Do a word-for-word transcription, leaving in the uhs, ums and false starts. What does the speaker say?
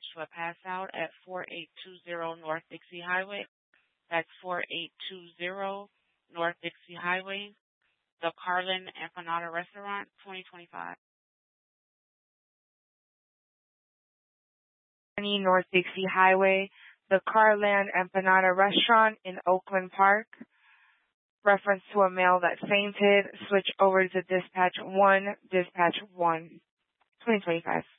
to a pass out at four eight two zero North Dixie Highway. That's four eight two zero North Dixie Highway, the Carlin Empanada Restaurant, twenty twenty-five. North Dixie Highway, the Carland Empanada Restaurant in Oakland Park. Reference to a male that fainted. Switch over to dispatch one, dispatch one, twenty twenty-five.